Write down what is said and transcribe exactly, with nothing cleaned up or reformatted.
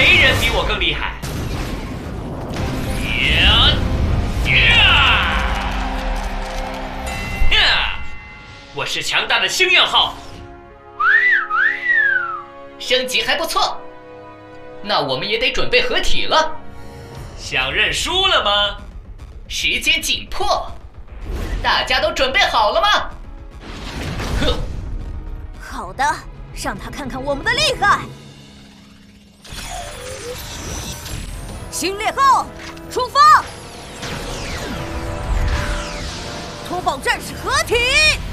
没人比我更厉害。呀呀呀！我是强大的星耀号， 升级还不错。那我们也得准备合体了。 想认输了吗？ 时间紧迫，大家都准备好了吗？ 哼， 好的，让他看看我们的厉害。星猎号，出发！拖宝战士合体！